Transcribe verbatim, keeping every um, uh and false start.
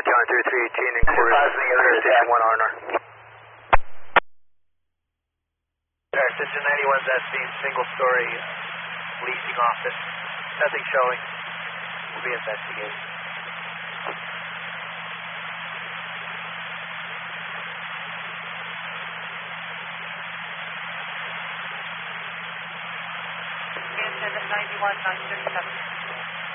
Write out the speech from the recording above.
John thirty-three eighteen, inquiry, Station one R and R. Station ninety-one's at the single-story leasing office. Nothing showing. We'll be investigating. ninety-one nine thirty-seven.